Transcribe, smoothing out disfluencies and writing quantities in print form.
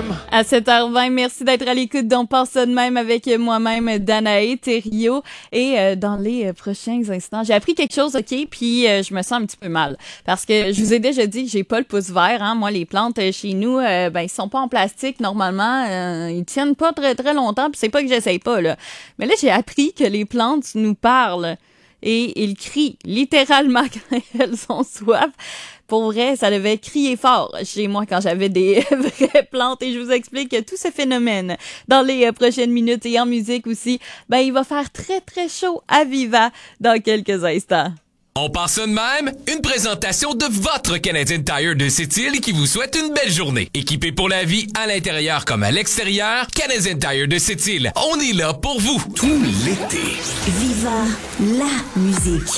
même. À 7h20, merci d'être à l'écoute d'On pense ça de même avec moi-même, Danae Thériault. Et dans les prochains instants, j'ai appris quelque chose, OK, puis je me sens un petit peu mal. Parce que je vous ai déjà dit que j'ai pas le pouce vert, hein. Moi, les plantes chez nous, ils sont pas en plastique normalement. Ils tiennent pas très très longtemps, puis c'est pas que j'essaye pas, là. Mais là, j'ai appris que les plantes nous parlent. Et ils crient littéralement quand elles ont soif. Pour vrai, ça devait crier fort chez moi quand j'avais des vraies plantes. Et je vous explique tout ce phénomène dans les prochaines minutes et en musique aussi. Il va faire très très chaud à Viva dans quelques instants. On pense ça de même, une présentation de votre Canadian Tire de Sept-Îles qui vous souhaite une belle journée. Équipé pour la vie, à l'intérieur comme à l'extérieur, Canadian Tire de Sept-Îles, on est là pour vous. Tout l'été. Viva la musique.